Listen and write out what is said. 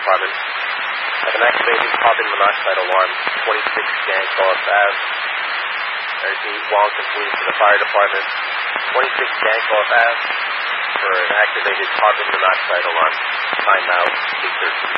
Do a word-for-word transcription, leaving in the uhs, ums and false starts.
department. Have an activated carbon monoxide alarm, twenty-six Gancoff Ave. There's the Wellington Police and the fire department, twenty-six Gancoff Ave, for an activated carbon monoxide alarm. Time now, eight thirteen.